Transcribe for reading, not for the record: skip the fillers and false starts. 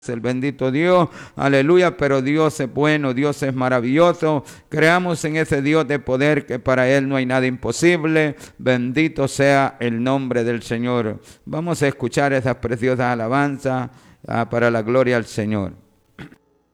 el bendito Dios, aleluya, pero Dios es bueno, Dios es maravilloso. Creamos en ese Dios de poder, que para Él no hay nada imposible. Bendito sea el nombre del Señor. Vamos a escuchar esas preciosas alabanzas para la gloria al Señor.